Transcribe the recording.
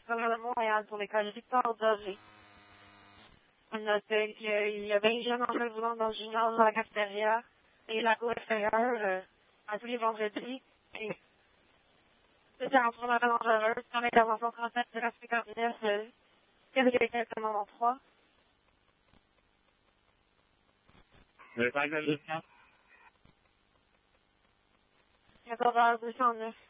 travers de Montréal pour l'école Victor Dogé. On notait qu'il y a 20 jeunes en jeu volant dans le gymnase, dans la cafétéria et la cour extérieure à tous les vendredis. Et c'était un tournoi dangereux, comme intervention 37-59, qualité commandant 3. Le 5 de 14h209.